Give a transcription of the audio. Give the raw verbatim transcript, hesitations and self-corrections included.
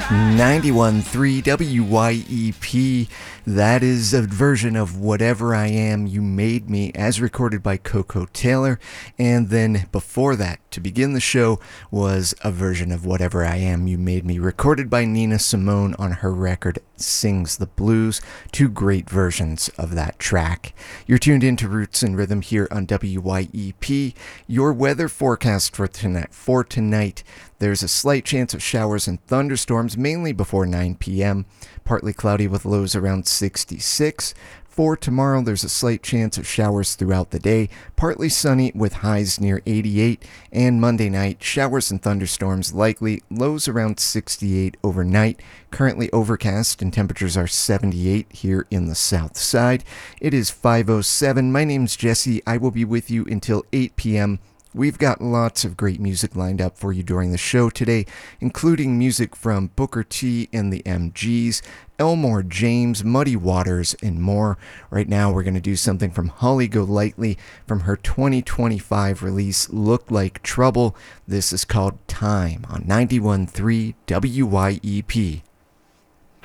ninety-one point three W Y E P. That is a version of Whatever I Am, You Made Me, as recorded by Coco Taylor. And then before that, to begin the show, was a version of Whatever I Am, You Made Me, recorded by Nina Simone on her record Sings the Blues. Two great versions of that track. You're tuned into Roots and Rhythm here on W Y E P. Your weather forecast for tonight, for tonight there's a slight chance of showers and thunderstorms, mainly before nine p.m. Partly cloudy with lows around sixty-six. For tomorrow, there's a slight chance of showers throughout the day, partly sunny with highs near eighty-eight. And Monday night, showers and thunderstorms likely, lows around sixty-eight overnight. Currently overcast and temperatures are seventy-eight here in the south side. It is five oh seven. My name's Jesse. I will be with you until eight p.m. We've got lots of great music lined up for you during the show today, including music from Booker T and the M Gs, Elmore James, Muddy Waters, and more. Right now we're going to do something from Holly Golightly from her twenty twenty-five release, Look Like Trouble. This is called Time on ninety-one point three W Y E P.